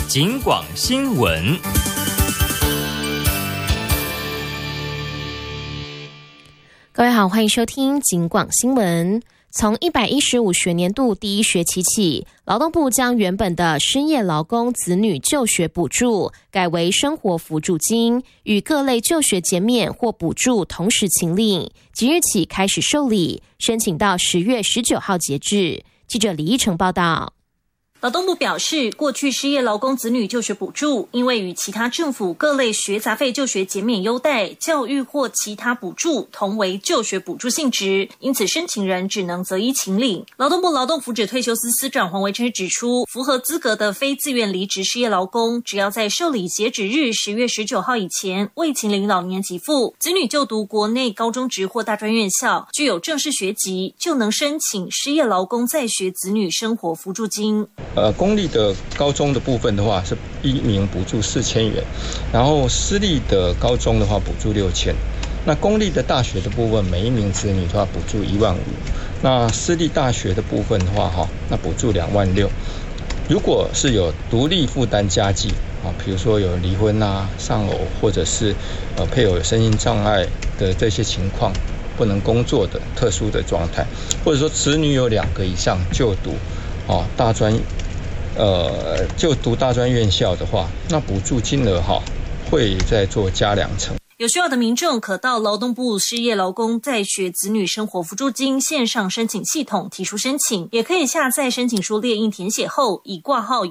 警广新闻。 各位好，欢迎收听警广新闻。从115学年度第一学期起，劳动部将原本的失业劳工子女就学补助改为生活扶助金，与各类就学减免或补助同时请领，即日起开始受理，申请到10月19号截至。记者李依成报道。 劳动部表示，过去失业劳工子女就学补助，因为与其他政府各类学杂费就学减免优待、教育或其他补助同为就学补助性质，因此申请人只能择一请领。劳动部劳动福祉退休司司长黄维琛指出，符合资格的非自愿离职失业劳工，只要在受理截止日10月19号以前未请领老年给付，子女就读国内高中职或大专院校，具有正式学籍，就能申请失业劳工在学子女生活扶助金。 公立的高中的部分的话是一名补助4000元，然后私立的高中的话补助6000，那公立的大学的部分每一名子女的话补助15000，那私立大学的部分的话那补助26000。如果是有独立负担家计比如说有离婚丧偶或者是配偶有身心障碍的这些情况，不能工作的特殊的状态，或者说子女有2个以上就读大专就读大专院校的话，那补助金额会再做加2成。 有需要的民众可到劳动部失业劳工在学子女生活扶助金线上申请系统提出申请，也可以下载申请书列印填写后，以挂号